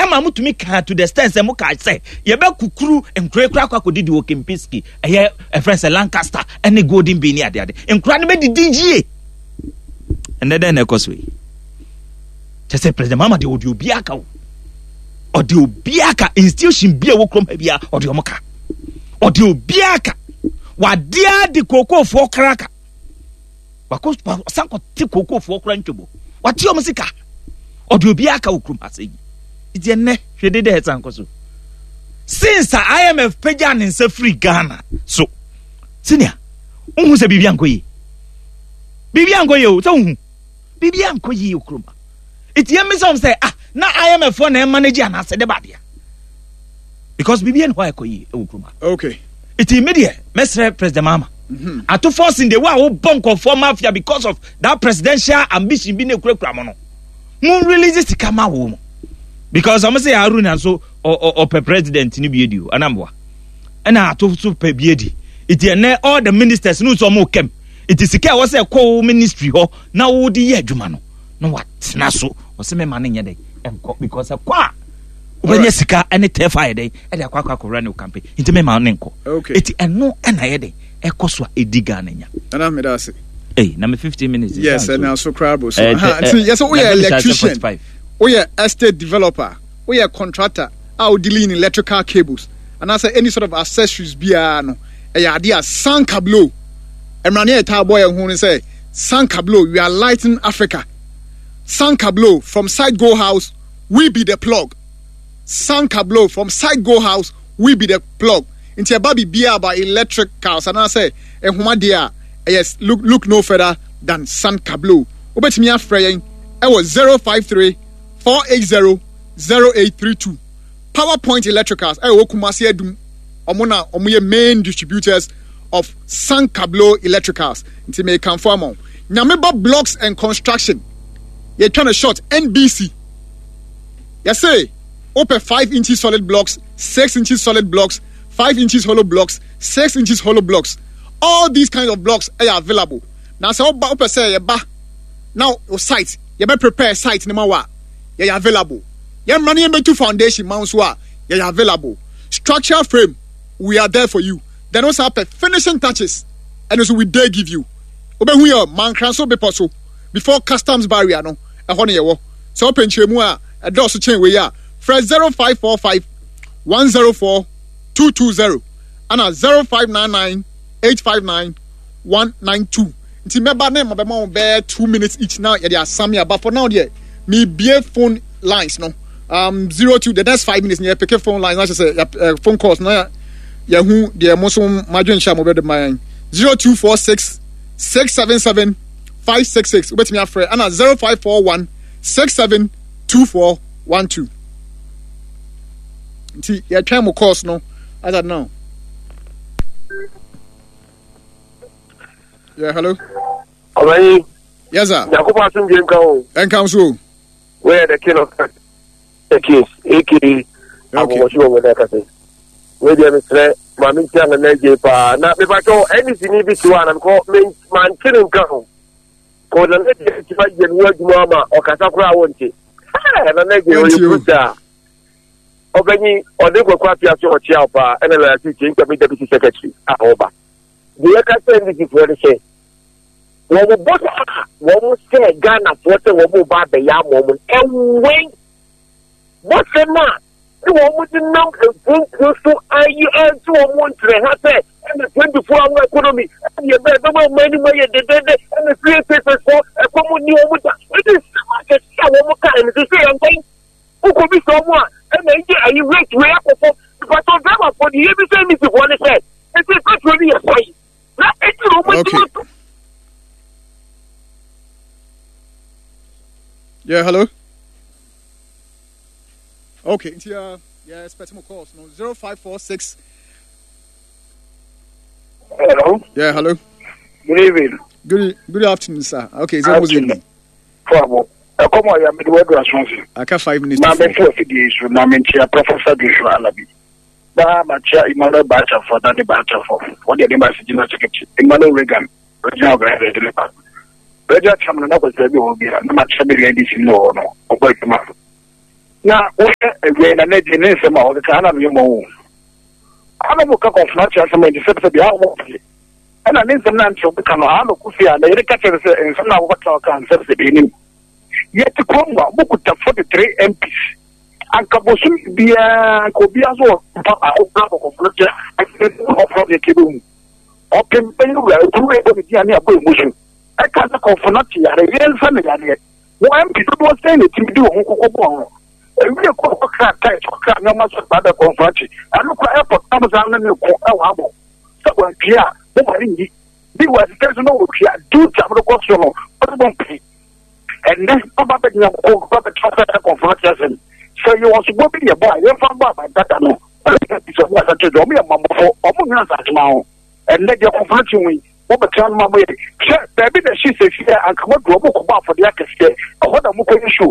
ama mutumi ka to the stance mo ka say ye be kukuru enkura akwadidi wo Kempinski eye friends Lancaster ene Golden Bean ade enkura ne be didingie ene den ekoswe chese president mama de odi obi aka odi obi aka institution bia wo krom bia odi omoka odi obi aka wadia di kokofo kraka bakos sanko ti kokofo kra ntwebo wati omsika odi obi aka wo krom asegi ije ne hwede de hetanko so since IMF page and in free Ghana so senior unhu se bibianko yi o so unhu bibianko yi okroma it yam me some say na IMF for na manage and as de badia because bibian ho akoyi okroma okay it immediate mesre president mama to force in the way wo bonk for mafia because of that presidential ambition bi na kurakura mo no mun release it kama wo mo because I'm say Haruna so or president ni biedio anamwa na to pe biedi it na all the ministers no so mo kem it is sika was say call ministry ho na wo di ye adwuma no what na so o se me ma ne nyede enko because kwa obenye sika any tefa yede e dey kwa run campaign it me ma ne enko it eno na yede ekoso ediga na nya ana me da say na me 15 minutes yes and also crab so yes we are electrician we are estate developer, we are contractor, our dealing in electrical cables, and as any sort of accessories biano, a idea Sankablo. And Rania Taboy who say Sankablo, we are lighting Africa. Sankablo from Side Go House, we be the plug. Sankablo from Side Go House, we be the plug. Into a baby beer by electric cars, and I say, and Humadia, yes, look no further than Sankablo. Obet me afraid, I was 053 480-0832. PowerPoint Electricals. I will Kumasi Edum. Omuye main distributors of Sankablo Electricals. Until me confirm on. Nyameba Blocks and Construction. You're trying to short NBC. Yes, say open 5 inches solid blocks, 6 inches solid blocks, 5 inches hollow blocks, 6 inches hollow blocks. All these kinds of blocks are available. Now, so open say now site. You better prepare site number one. You're available. You're running into foundation, Mounswa. You're available. Structural frame, we are there for you. Then also have finishing touches, and also we dare give you. Obe who you man cancel be possible before customs barrier no. So open chemua a door to chain we are. Fresh 0545 104 220 and 0599 859 192. It's member name of the bear 2 minutes each now. Yeah, Samia, but for now, yeah. Me be phone lines no 02 the next 5 minutes near pick phone lines I say phone calls na ya hu the most margin sha mo be the mine 0246 677 566 wait me afre and 0541 672412 nti ya try mo calls no I don't know. Yeah, hello. Alright. Yes sir. Yakuba Sunje nkan Enkan so. Where the king of the case, aka I was sure with that. Where the Mr. Mammy Chang and Najepa. Now, if I go anything, if it's one, I'm called man killing go. For the next word, Mama or Casapra won't it? And a negative. Obeni, or they were quite your chiapa, and a teaching deputy secretary. Ahoba. The Eka is where they say. When we bought one say Ghana for the woman by the young woman and when what's the man? The woman didn't know close to IU and to a month and the 24-hour economy and you better money and the 3 papers for a common new woman. It is so much as one more time to say I'm going who could be someone and then you wait way up for but on drama for the every time is one said. It's a good really a fight. Okay. Yeah, hello. Okay, yeah, expect more calls. No, 0546. Hello. Yeah, hello. Good evening. Good afternoon, sir. Okay, so what's in? Come on, I am midway responsible. I got 5 minutes. Now, before the issue, now, Professor Joshua Alabi. Emmanuel Bacha for Danny Bacha for what the embassy general secretary. Emmanuel Reagan, regional graduate department. Regia Chairman was very old, and much familiar this in no, or quite enough. na wo e na na de ne nsema o ka na me mo ana mo ka confront ya sama de se bia wo ana ne nsema na ncho ka no ana ku fia na yere ka tere se nsema na wo ka ka se be ni yet kwamba mukuta 43 MPs anka bosu bia ko bia so pa o ka ko confront ya o problem kibum o pempen ru e turu e bo dia ni abo emotion e ka na confront ya re yen fa me ya ne wo MP do say ne tim di wo kokko bo we ko ka tai ka na ma so ba da confront anu ko airport am za na ne ko e wa bo so wa bia bo mari ni bi wa there's no wo bia do jam do ko so no o bo mpi and then papa be na ko papa traffic confront ya sen so you want to go be your boy you fan ba that no so what that do me mambo for o mo nyan sa ma o and let your confront we what be tell mambo e she baby the she say here and come do mo ko ba for dia kese o hoda mo ko issue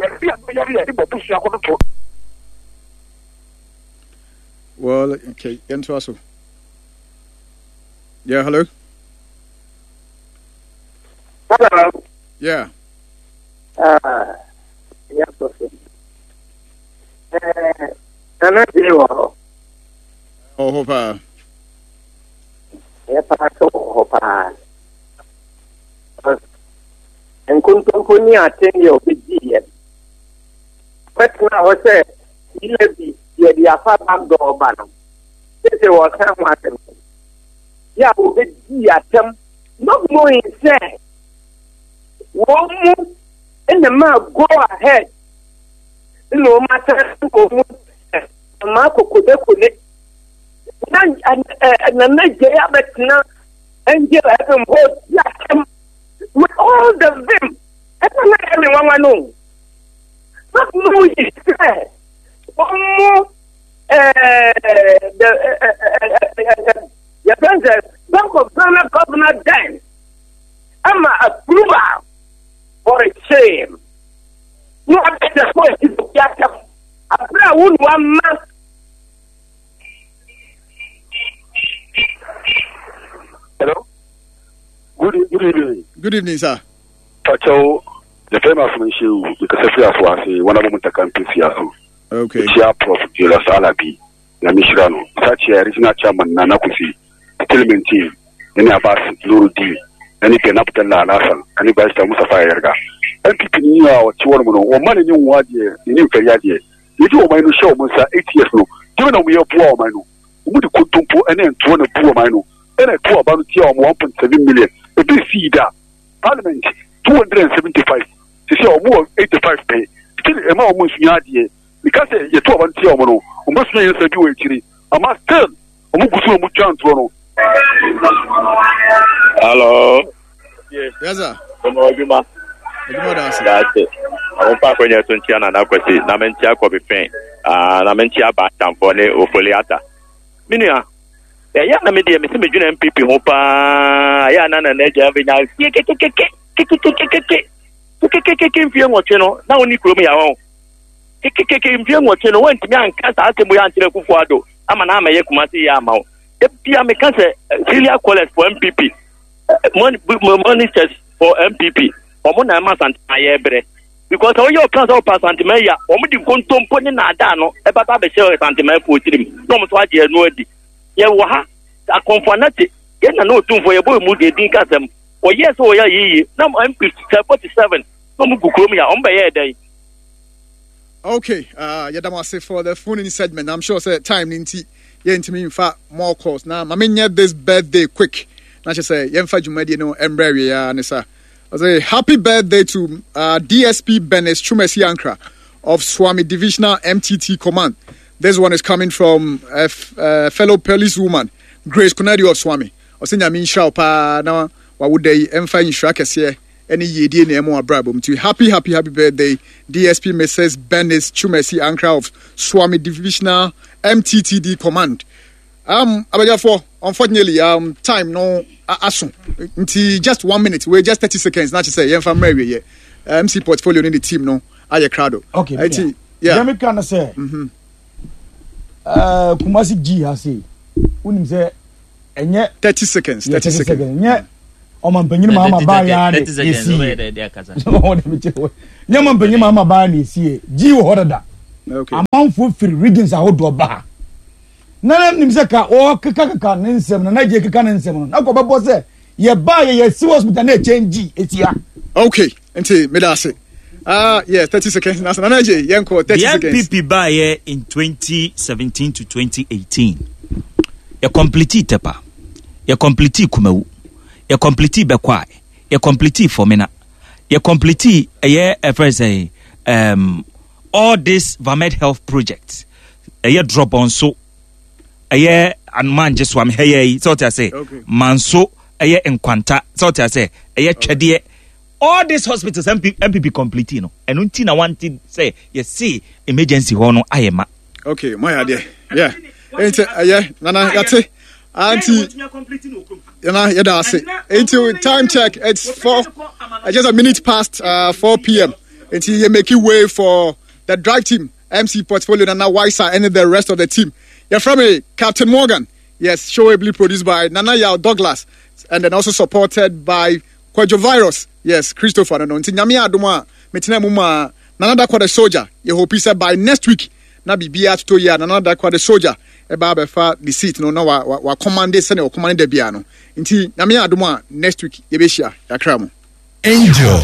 well, okay, interesting. Yeah, hello. Hello. Yeah. Yes, okay. Can I do? Oh, hopa. Yeah, hopa. And couldn't attend your big deal. But now I said, you're the Afab go banner. This was Hamilton. Yeah, we be at them. Not more insane. One more, and the man go ahead. No matter who Marco could connect. And the next day, I bet now, and give them both with all the them. I don't know anyone I know. Not know it. One more, the president, Bank of Ghana Governor Dan. I'm a approval for a shame. No, I bet the point is to get them. I pray I wouldn't one man. Hello. Good evening. Good evening, sir. Pacho, the famous issue because I was one of them to campus here. Okay. Chia Prof. Jela Salabi, na Mishirano, such a regional chairman Nanakusi, settlement team, any Abbas Lurudi, any Penapta Lasan, any Basta Musafa Erga. And people knew our children or money new word year, the new career year. You do my show, Musa, 8 years no. Given we are poor, Manu. Would you could do and then to a poor Manu, and a poor about 1.7 million. A big feeder. Parliament 275. To show more 85 pay. Still a more Musi. Because you talk about Tiamono, almost say you actually. I must tell Omukusu Muchantono. Hello. Yes, sir. That's it. I'm back when you're 20 and I'm going to Namentia Kobe Fain. Namentia Batampone Ofoliata. Minia. Yeah, I media, Mr. Major MPP Hopa. Yeah, Nana Nedja Vina. Now only Chromia. Mfie ngoche went me anka sa atemu ya ntire kufuado ama na amaye kumasi ya amawo bia me kan se Celia College for MPP money test for MPP omo na ma santima ye bre because all your plans all santima ya omo di kontompo ni na ada no e baba be share santima for tirim no mo so age enu adi ye wo ha akonfanate ye na no tumfo ye boy mu de din kasem o yes o ya yi na MP 47 no mu gukrom ya omo be ye dai. Okay, Yadamase for the phone in segment. I'm sure say time ninti yentimi in fact more calls. Now, I mean this birthday quick. Now she say yemfa jumadi no embrace ya nisa. I say happy birthday to DSP Benes Chumesi Ankra of Swami Divisional MTT Command. This one is coming from a fellow police woman, Grace Konadi of Swami. I say yamin shao pa na wa would they emfa in shrakese. Any yedi na emo abrabom to happy birthday DSP Mrs. Benes Chumesi Ankra of Swami Divisional MTTD Command. Abajafo, unfortunately time no asun until just 1 minute, we're just 30 seconds not to say yemfa mary MC portfolio in the team no aye crowd. Okay, yeah me can say Kumasi G has say unim say enye 30 seconds nye Oman penyin mama ba ya de esi. Nyama penyin mama ba na esi. Ji wo hoda. amanfo firi regions ahodo ba na nim se ka o keka ne nsem na je keka ne nsem no na ko bebo se ye ba ye si hospital na change etia. Okay, enti me da say yes, 30 seconds. That's an energy. Yanko, 30 seconds. The MPP by in 2017 to 2018. You complete Tepa. You complete Kumewu. You complete Bekwai. You complete Fomena. You complete all this Vamed Health projects. Drop on so. And man just swam hey, so to say. Manso, Enquanta, so to say. Chedie. All these hospitals MPP complete, you know. And until I wanted say, you see, emergency hono ayema. Okay, my idea. Yeah. Nana, that's it. Auntie, that's it. Into time check, it's just a minute past 4 p.m. Until you make your way for the drive team, MC Portfolio, Nana Waisa, and the rest of the team. You're from Captain Morgan. Yes, showably produced by Nana Yao Douglas, and then also supported by Kwajo Virus. Yes, Christopher and Nti nyame adoma metina muma nanada kwa the soldier. You hope he said by next week na bibia to ya nanada kwa the soldier e ba be fa the seat no wa command send o command de bia no. Nti nyame adoma next week ye be share yakra mo. Enjoy